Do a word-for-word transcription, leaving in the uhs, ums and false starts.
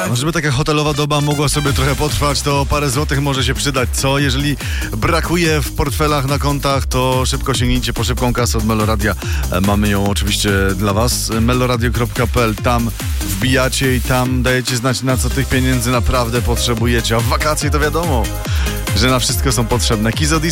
No, żeby taka hotelowa doba mogła sobie trochę potrwać, to parę złotych może się przydać, co? Jeżeli brakuje w portfelach, na kontach, to szybko sięgnijcie po szybką kasę od Meloradia. Mamy ją oczywiście dla was. meloradio kropka p l. Tam wbijacie i tam dajecie znać, na co tych pieniędzy naprawdę potrzebujecie. A w wakacje to wiadomo, że na wszystko są potrzebne. Kizo